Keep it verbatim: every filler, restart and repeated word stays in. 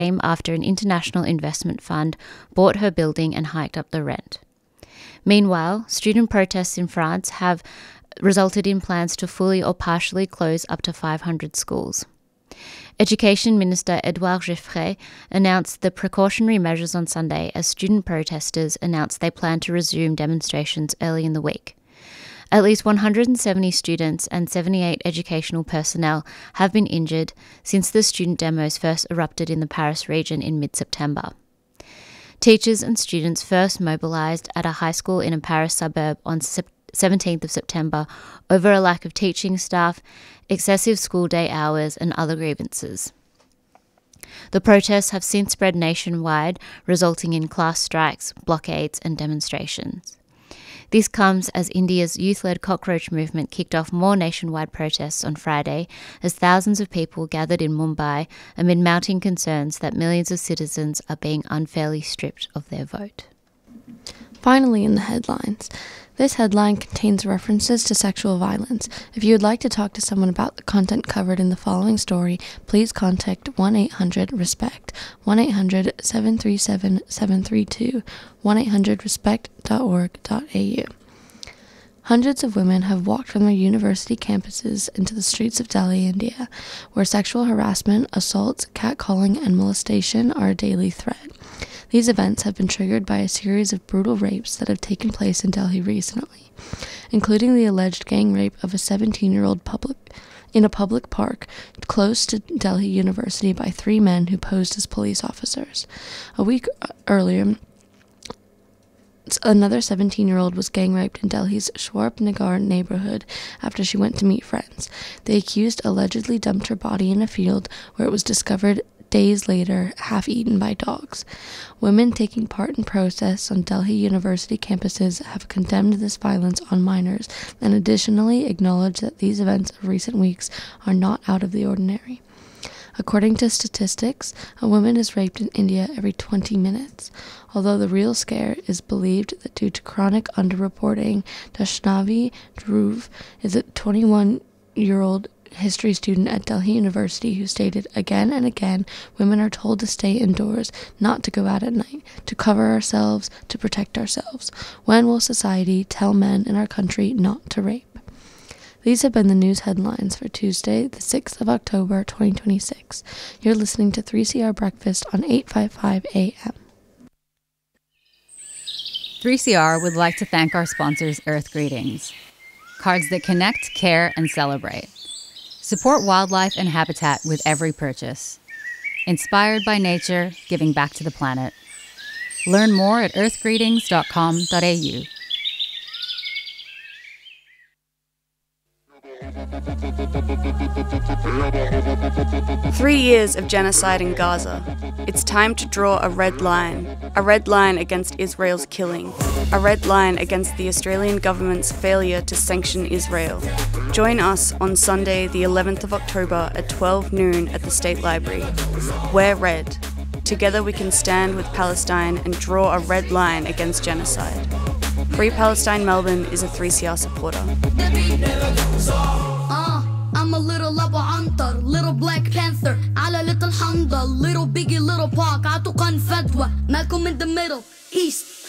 came after an international investment fund bought her building and hiked up the rent. Meanwhile, student protests in France have resulted in plans to fully or partially close up to five hundred schools. Education Minister Edouard Geoffroy announced the precautionary measures on Sunday as student protesters announced they plan to resume demonstrations early in the week. At least one hundred seventy students and seventy-eight educational personnel have been injured since the student demos first erupted in the Paris region in mid-September. Teachers and students first mobilised at a high school in a Paris suburb on seventeenth of September over a lack of teaching staff, excessive school day hours and other grievances. The protests have since spread nationwide, resulting in class strikes, blockades and demonstrations. This comes as India's youth-led cockroach movement kicked off more nationwide protests on Friday as thousands of people gathered in Mumbai amid mounting concerns that millions of citizens are being unfairly stripped of their vote. Finally, in the headlines. This headline contains references to sexual violence. If you would like to talk to someone about the content covered in the following story, please contact one eight hundred RESPECT, one eight hundred seven three seven seven three two, one eight hundred respect dot org dot a u. Hundreds of women have walked from their university campuses into the streets of Delhi, India, where sexual harassment, assaults, catcalling, and molestation are a daily threat. These events have been triggered by a series of brutal rapes that have taken place in Delhi recently, including the alleged gang rape of a seventeen-year-old public in a public park close to Delhi University by three men who posed as police officers. A week earlier, another seventeen-year-old was gang raped in Delhi's Swarp Nagar neighborhood after she went to meet friends. The accused allegedly dumped her body in a field where it was discovered days later, half-eaten by dogs. Women taking part in protests on Delhi University campuses have condemned this violence on minors and additionally acknowledged that these events of recent weeks are not out of the ordinary. According to statistics, a woman is raped in India every twenty minutes, although the real scare is believed that due to chronic underreporting. Dashnavi Dhruv is a twenty-one-year-old history student at Delhi University who stated again and again, women are told to stay indoors, not to go out at night, to cover ourselves, to protect ourselves. When will society tell men in our country not to rape? These have been the news headlines for Tuesday, the sixth of October, twenty twenty-six. You're listening to three C R Breakfast on eight fifty-five A M. three C R would like to thank our sponsors, Earth Greetings. Cards that connect, care, and celebrate. Support wildlife and habitat with every purchase. Inspired by nature, giving back to the planet. Learn more at earth greetings dot com dot a u. Three years of genocide in Gaza. It's time to draw a red line. A red line against Israel's killing. A red line against the Australian government's failure to sanction Israel. Join us on Sunday, the eleventh of October at twelve noon at the State Library. Wear red. Together we can stand with Palestine and draw a red line against genocide. Free Palestine Melbourne is a three C R supporter. Uh, I'm a little Abu Antar, little Black Panther, ala little Handa, little Biggie, little Pac, عطوا كان فتوى, Malcolm in the middle, East.